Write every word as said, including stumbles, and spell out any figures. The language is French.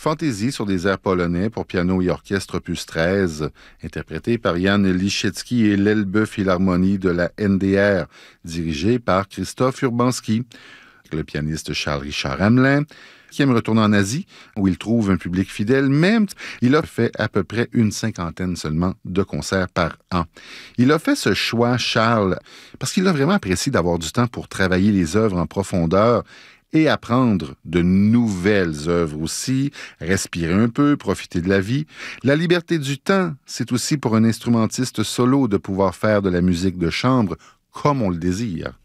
Fantaisie sur des airs polonais pour piano et orchestre opus treize, interprété par Jan Liszewski et l'Elbe Philharmonie de la N D R, dirigé par Christoph Urbanski. Le pianiste Charles-Richard Hamelin, qui aime retourner en Asie, où il trouve un public fidèle, même il a fait à peu près une cinquantaine seulement de concerts par an. Il a fait ce choix, Charles, parce qu'il a vraiment apprécié d'avoir du temps pour travailler les œuvres en profondeur et apprendre de nouvelles œuvres aussi, respirer un peu, profiter de la vie. La liberté du temps, c'est aussi pour un instrumentiste solo de pouvoir faire de la musique de chambre comme on le désire.